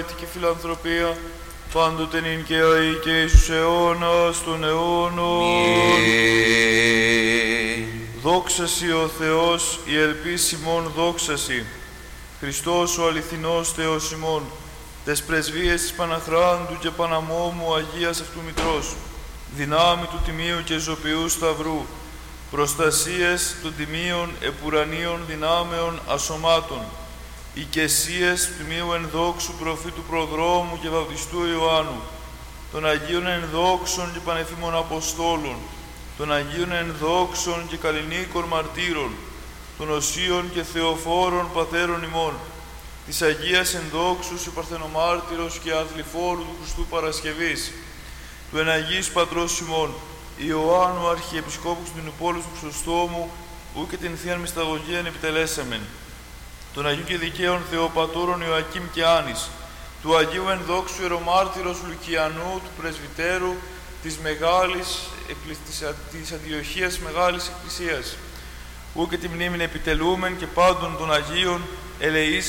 και φιλανθρωπία, πάντοτε νυν και αεί και εις τους αιώνας των αιώνων. Δόξα Σοι ο Θεός, η ελπίς ημών δόξα Σοι. Χριστός ο αληθινός Θεός ημών, τες πρεσβείες της Παναχράντου και Παναμόμου Αγίας Αυτού Μητρός, δυνάμει του Τιμίου και Ζωπιού Σταυρού, προστασίες των τιμίων επουρανίων δυνάμεων ασωμάτων, οικεσίες του Τιμίου ενδόξου προφήτου Προδρόμου και Βαπτιστού Ιωάννου, των Αγίων ενδόξων και πανεφήμων Αποστόλων, των Αγίων ενδόξων και καλλινίκων μαρτύρων, των Οσίων και Θεοφόρων Πατέρων ημών, της Αγίας ενδόξους Παρθενομάρτυρος και Αθληφόρου του Χριστού Παρασκευής, του Εναγής Πατρός ημών, Ιωάννου Αρχιεπισκόπου του Νηπόλους του Χρυσοστόμου, ου και την Θείαν Μυσταγωγίαν επιτελέσαμεν, των Αγίων και Δικαίων Θεοπατώρων Ιωακήμ και Άνης, του Αγίου Ενδόξου Ιερομάρτυρος Λουκιανού, του Πρεσβυτέρου της Αντιοχίας Μεγάλης Εκκλησίας, ου και τη μνήμην επιτελούμεν και πάντων των Αγίων ελεείς